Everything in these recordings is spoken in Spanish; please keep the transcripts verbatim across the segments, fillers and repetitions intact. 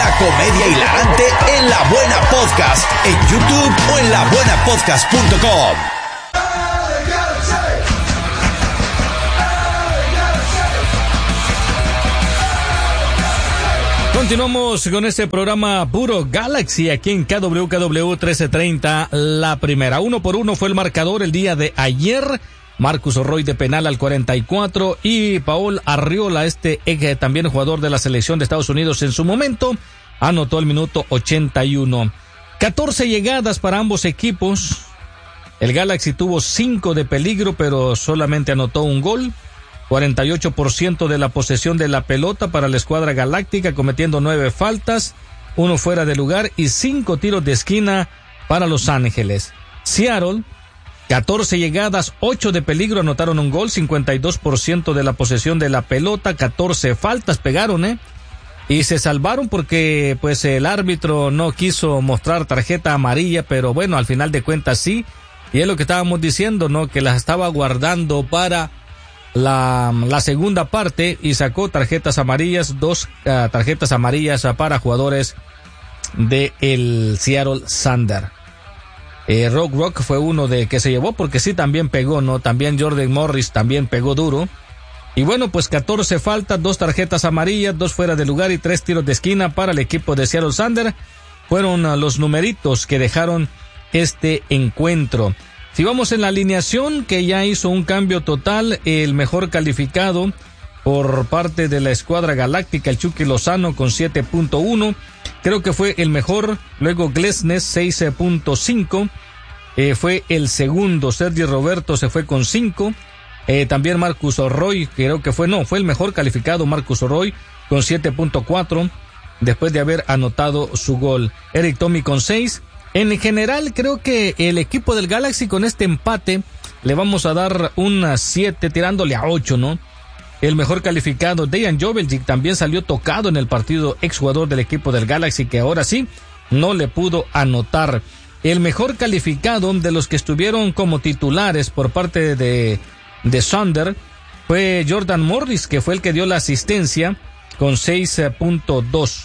La comedia hilarante en La Buena Podcast, en YouTube o en la buena podcast punto com. Continuamos con este programa Puro Galaxy aquí en K W K W trece treinta, la primera. Uno por uno fue el marcador el día de ayer. Marcus Roy de penal al cuarenta y cuatro y Paul Arriola, este eh, también jugador de la selección de Estados Unidos en su momento, anotó el minuto ochenta y uno. catorce llegadas para ambos equipos. El Galaxy tuvo cinco de peligro, pero solamente anotó un gol. cuarenta y ocho por ciento de la posesión de la pelota para la escuadra galáctica, cometiendo nueve faltas, uno fuera de lugar y cinco tiros de esquina para Los Ángeles. Seattle, catorce llegadas, ocho de peligro, anotaron un gol, cincuenta y dos por ciento de la posesión de la pelota, catorce faltas pegaron, eh, y se salvaron porque pues el árbitro no quiso mostrar tarjeta amarilla, pero bueno, al final de cuentas sí, y es lo que estábamos diciendo, ¿no? Que las estaba guardando para la, la segunda parte y sacó tarjetas amarillas, dos uh, tarjetas amarillas uh, para jugadores de el Seattle Thunder. Eh, Rock Rock fue uno de que se llevó porque sí también pegó, ¿no? También Jordan Morris también pegó duro. Y bueno, pues catorce faltas, dos tarjetas amarillas, dos fuera de lugar y tres tiros de esquina para el equipo de Seattle Thunder. Fueron uh, los numeritos que dejaron este encuentro. Si vamos en la alineación, que ya hizo un cambio total, el mejor calificado por parte de la escuadra galáctica, el Chucky Lozano con siete punto uno. Creo que fue el mejor. Luego Glesnes seis punto cinco. Eh, fue el segundo. Sergi Roberto se fue con cinco. Eh, también Marcus Roy, creo que fue, no, fue el mejor calificado Marcus Roy con siete punto cuatro. Después de haber anotado su gol. Eric Tommy con seis. En general, creo que el equipo del Galaxy con este empate le vamos a dar una siete, tirándole a ocho, ¿no? El mejor calificado, Dejan Joveljic, también salió tocado en el partido, exjugador del equipo del Galaxy, que ahora sí no le pudo anotar. El mejor calificado de los que estuvieron como titulares por parte de, de Thunder fue Jordan Morris, que fue el que dio la asistencia con seis punto dos.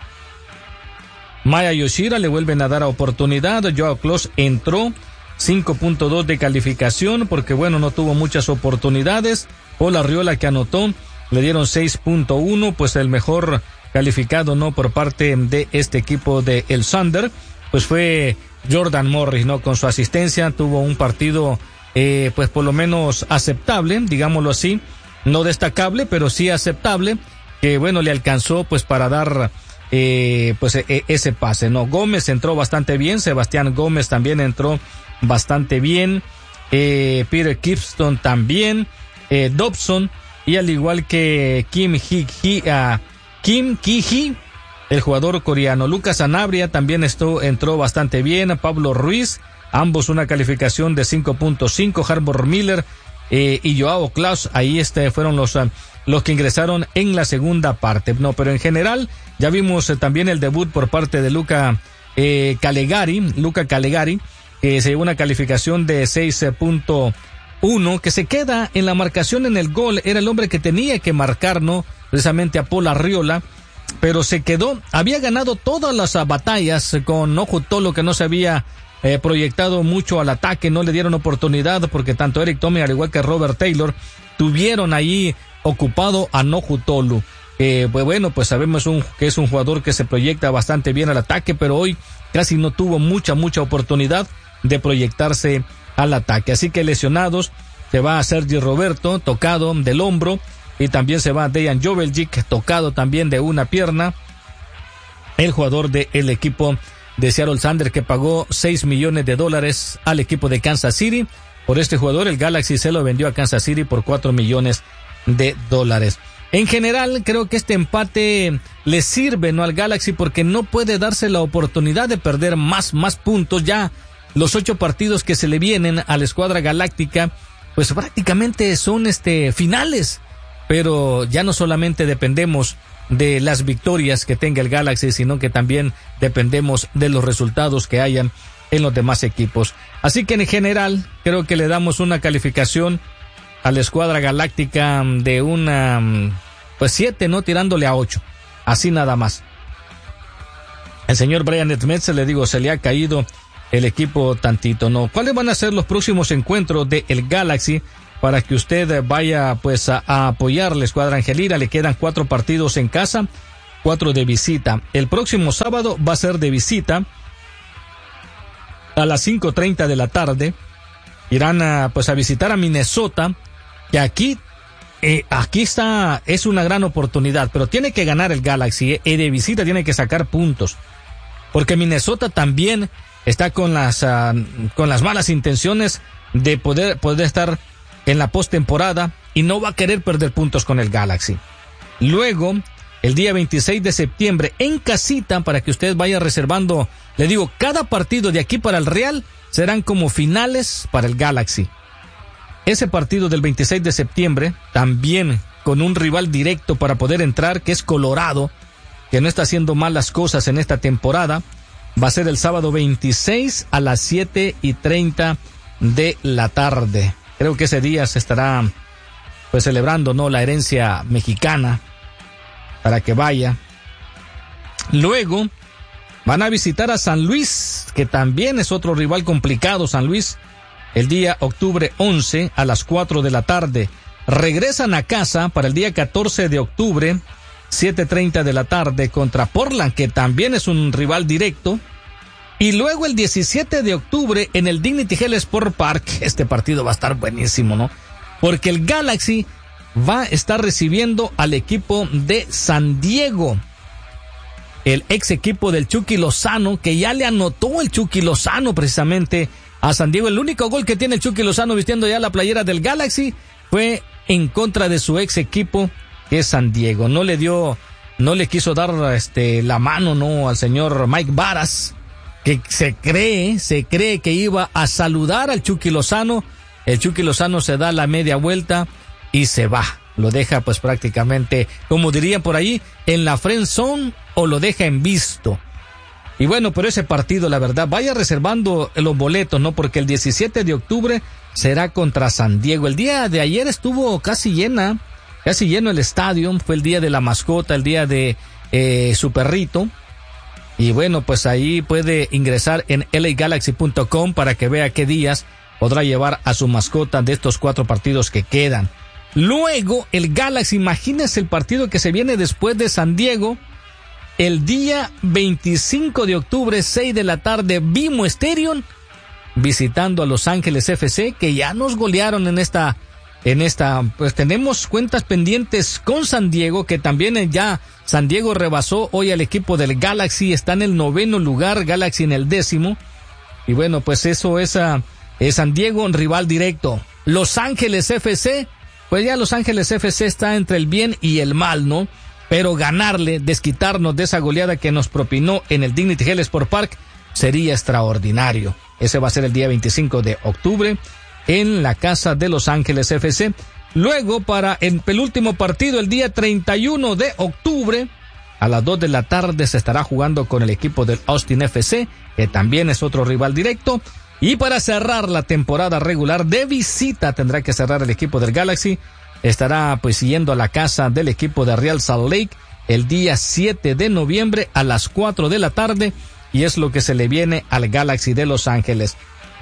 Maya Yoshida le vuelven a dar oportunidad. Joao Klose entró, cinco punto dos de calificación porque bueno, no tuvo muchas oportunidades. Paul Arriola, que anotó, le dieron seis punto uno, pues el mejor calificado, ¿no? Por parte de este equipo de el Thunder, pues fue Jordan Morris, ¿no? Con su asistencia tuvo un partido, eh, pues por lo menos aceptable, digámoslo así, no destacable, pero sí aceptable, que bueno, le alcanzó pues para dar Eh, pues eh, ese pase, ¿no? Gómez entró bastante bien, Sebastián Gómez también entró bastante bien, eh, Peter Kipston también, eh, Dobson, y al igual que Kim Ki uh, Kim Ki-hee, el jugador coreano. Lucas Sanabria también esto, entró bastante bien, Pablo Ruiz, ambos una calificación de cinco punto cinco, Harbor Miller eh, y Joao Klaus, ahí este fueron los uh, los que ingresaron en la segunda parte, no, pero en general ya vimos eh, también el debut por parte de Luca eh, Calegari, Luca Calegari, que eh, se llevó una calificación de seis punto uno, que se queda en la marcación en el gol, era el hombre que tenía que marcar, ¿no? Precisamente a Paul Arriola, pero se quedó, había ganado todas las uh, batallas con Ojo Tolo, que no se había eh, proyectado mucho al ataque, no le dieron oportunidad porque tanto Eric Tommy al igual que Robert Taylor tuvieron ahí ocupado a Nohu Tolu. Eh, pues bueno, pues sabemos un, que es un jugador que se proyecta bastante bien al ataque, pero hoy casi no tuvo mucha, mucha oportunidad de proyectarse al ataque. Así que lesionados, se va a Sergi Roberto, tocado del hombro, y también se va a Dejan Joveljic, tocado también de una pierna, el jugador del equipo de Seattle Thunder, que pagó seis millones de dólares al equipo de Kansas City. Por este jugador, el Galaxy se lo vendió a Kansas City por cuatro millones de dólares. En general, creo que este empate le sirve, ¿no?, al Galaxy, porque no puede darse la oportunidad de perder más, más puntos. Ya los ocho partidos que se le vienen a la escuadra galáctica, pues prácticamente son este finales. Pero ya no solamente dependemos de las victorias que tenga el Galaxy, sino que también dependemos de los resultados que hayan en los demás equipos. Así que en general, creo que le damos una calificación a la escuadra galáctica de una, pues siete, ¿no? Tirándole a ocho. Así nada más. el señor Brian Edmetz, le digo, se le ha caído el equipo tantito, ¿no? ¿Cuáles van a ser los próximos encuentros de el Galaxy para que usted vaya pues a, a apoyar la escuadra angelina? Le quedan cuatro partidos en casa, cuatro de visita. El próximo sábado va a ser de visita a las cinco treinta de la tarde. Irán a, pues a visitar a Minnesota, que aquí eh, aquí está, es una gran oportunidad, pero tiene que ganar el Galaxy, eh, y de visita tiene que sacar puntos, porque Minnesota también está con las uh, con las malas intenciones de poder poder estar en la postemporada y no va a querer perder puntos con el Galaxy. Luego, el día veintiséis de septiembre en casita, para que usted vaya reservando, le digo, cada partido de aquí para el Real serán como finales para el Galaxy. Ese partido del veintiséis de septiembre, también con un rival directo para poder entrar, que es Colorado, que no está haciendo malas cosas en esta temporada, va a ser el sábado veintiséis a las siete y treinta de la tarde. Creo que ese día se estará pues celebrando, ¿no?, la herencia mexicana, para que vaya. Luego van a visitar a San Luis, que también es otro rival complicado. San Luis, el día octubre once a las cuatro de la tarde. Regresan a casa para el día catorce de octubre, siete treinta de la tarde, contra Portland, que también es un rival directo. Y luego el diecisiete de octubre en el Dignity Health Sport Park. Este partido va a estar buenísimo, ¿no? Porque el Galaxy va a estar recibiendo al equipo de San Diego, el ex equipo del Chucky Lozano, que ya le anotó el Chucky Lozano precisamente a San Diego. El único gol que tiene el Chucky Lozano vistiendo ya la playera del Galaxy fue en contra de su ex equipo, que es San Diego. No le dio, no le quiso dar este la mano, no, al señor Mike Varas, que se cree, se cree que iba a saludar al Chucky Lozano. El Chucky Lozano se da la media vuelta y se va. Lo deja pues prácticamente, como dirían por ahí, en la friend zone, o lo deja en visto. Y bueno, pero ese partido, la verdad, vaya reservando los boletos, ¿no? Porque el diecisiete de octubre será contra San Diego. El día de ayer estuvo casi llena, casi lleno el estadio. Fue el día de la mascota, el día de eh, su perrito. Y bueno, pues ahí puede ingresar en L A Galaxy punto com para que vea qué días podrá llevar a su mascota de estos cuatro partidos que quedan. Luego, el Galaxy, imagínense el partido que se viene después de San Diego. El día veinticinco de octubre, seis de la tarde, Vimo Stadium, visitando a Los Ángeles F C, que ya nos golearon en esta, en esta, pues tenemos cuentas pendientes con San Diego, que también ya San Diego rebasó hoy al equipo del Galaxy, está en el noveno lugar, Galaxy en el décimo. Y bueno, pues eso es, uh, es San Diego, un rival directo. Los Ángeles F C, pues ya Los Ángeles F C está entre el bien y el mal, ¿no? Pero ganarle, desquitarnos de esa goleada que nos propinó en el Dignity Health Sport Park sería extraordinario. Ese va a ser el día veinticinco de octubre en la casa de Los Ángeles F C. Luego, para el penúltimo partido, el día treinta y uno de octubre, a las dos de la tarde se estará jugando con el equipo del Austin F C, que también es otro rival directo. Y para cerrar la temporada regular de visita, tendrá que cerrar el equipo del Galaxy. Estará pues yendo a la casa del equipo de Real Salt Lake el día siete de noviembre a las cuatro de la tarde, y es lo que se le viene al Galaxy de Los Ángeles.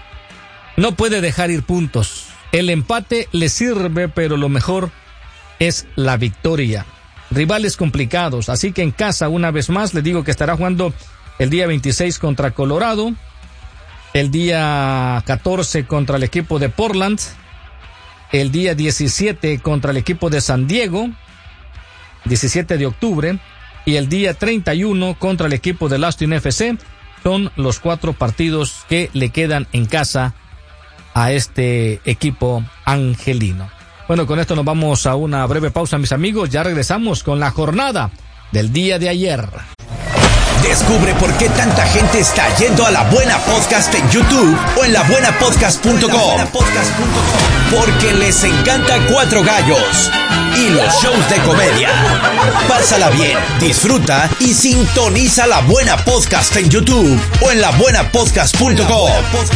No puede dejar ir puntos. El empate le sirve, pero lo mejor es la victoria. Rivales complicados, así que en casa una vez más le digo que estará jugando el día veintiséis contra Colorado, el día catorce contra el equipo de Portland, el día diecisiete contra el equipo de San Diego, diecisiete de octubre, y el día treinta y uno contra el equipo del Austin F C. Son los cuatro partidos que le quedan en casa a este equipo angelino. Bueno, con esto nos vamos a una breve pausa, mis amigos. Ya regresamos con la jornada del día de ayer. Descubre por qué tanta gente está yendo a La Buena Podcast en YouTube o en la buena podcast punto com. Porque les encanta Cuatro Gallos y los shows de comedia. Pásala bien, disfruta y sintoniza La Buena Podcast en YouTube o en la buena podcast punto com.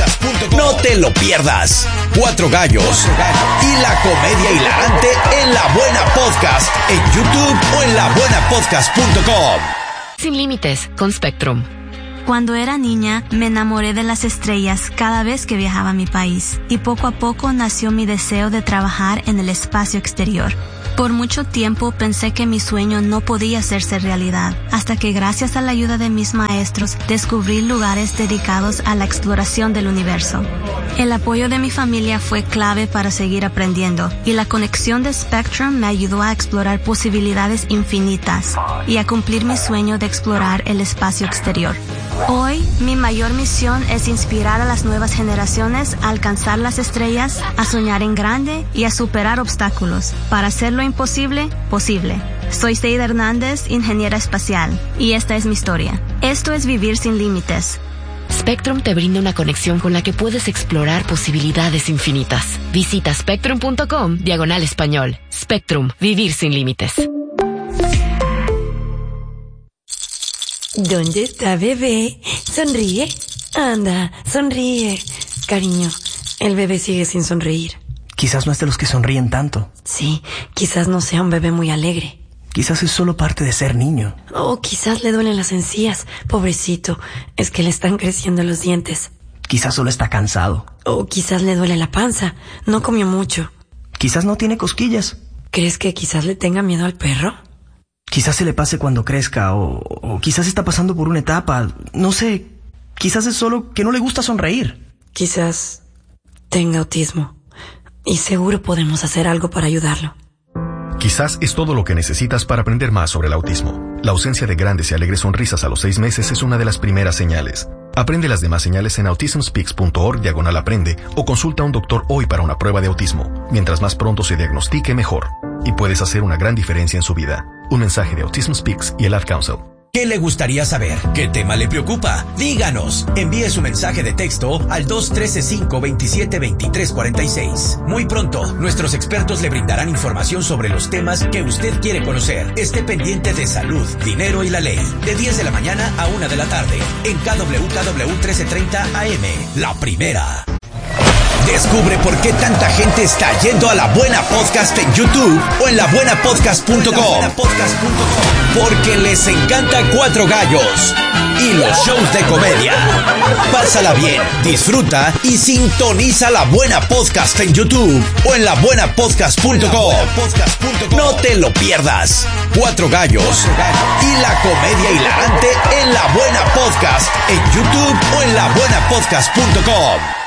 No te lo pierdas. Cuatro Gallos y la comedia hilarante en La Buena Podcast en YouTube o en la buena podcast punto com. Sin límites con Spectrum. Cuando era niña, me enamoré de las estrellas cada vez que viajaba a mi país, y poco a poco nació mi deseo de trabajar en el espacio exterior. Por mucho tiempo pensé que mi sueño no podía hacerse realidad, hasta que gracias a la ayuda de mis maestros descubrí lugares dedicados a la exploración del universo. El apoyo de mi familia fue clave para seguir aprendiendo, y la conexión de Spectrum me ayudó a explorar posibilidades infinitas y a cumplir mi sueño de explorar el espacio exterior. Hoy, mi mayor misión es inspirar a las nuevas generaciones a alcanzar las estrellas, a soñar en grande y a superar obstáculos para hacer lo imposible posible. Soy Seida Hernández, ingeniera espacial, y esta es mi historia. Esto es vivir sin límites. Spectrum te brinda una conexión con la que puedes explorar posibilidades infinitas. Visita spectrum punto com diagonal español. Spectrum, vivir sin límites. ¿Dónde está bebé? Sonríe. Anda, sonríe. Cariño, el bebé sigue sin sonreír. Quizás no es de los que sonríen tanto. Sí, quizás no sea un bebé muy alegre. Quizás es solo parte de ser niño. O quizás le duelen las encías. Pobrecito, es que le están creciendo los dientes. Quizás solo está cansado. O quizás le duele la panza. No comió mucho. Quizás no tiene cosquillas. ¿Crees que quizás le tenga miedo al perro? Quizás se le pase cuando crezca, o, o quizás está pasando por una etapa. No sé, quizás es solo que no le gusta sonreír. Quizás tenga autismo. Y seguro podemos hacer algo para ayudarlo. Quizás es todo lo que necesitas para aprender más sobre el autismo. La ausencia de grandes y alegres sonrisas a los seis meses es una de las primeras señales. Aprende las demás señales en autism speaks punto org diagonal aprende o consulta a un doctor hoy para una prueba de autismo. Mientras más pronto se diagnostique, mejor. Y puedes hacer una gran diferencia en su vida. Un mensaje de Autism Speaks y el Ad Council. ¿Qué le gustaría saber? ¿Qué tema le preocupa? Díganos. Envíe su mensaje de texto al dos uno tres cinco dos siete dos tres cuatro seis. Muy pronto, nuestros expertos le brindarán información sobre los temas que usted quiere conocer. Esté pendiente de salud, dinero y la ley. De diez de la mañana a una de la tarde. En K W K W trece treinta A M. La primera. Descubre por qué tanta gente está yendo a La Buena Podcast en YouTube o en la buena podcast punto com. Porque les encanta Cuatro Gallos y los shows de comedia. Pásala bien, disfruta y sintoniza La Buena Podcast en YouTube o en la buena podcast punto com. No te lo pierdas. Cuatro Gallos y la comedia hilarante en La Buena Podcast en YouTube o en la buena podcast punto com.